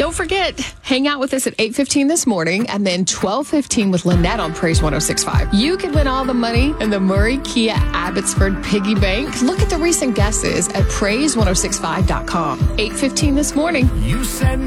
don't forget, hang out with us at 8:15 this morning and then 12:15 with Lynette on Praise 106.5. You can win all the money in the Murray Kia Abbotsford Piggy Bank. Look at the recent guesses at praise1065.com. 8:15 this morning. You send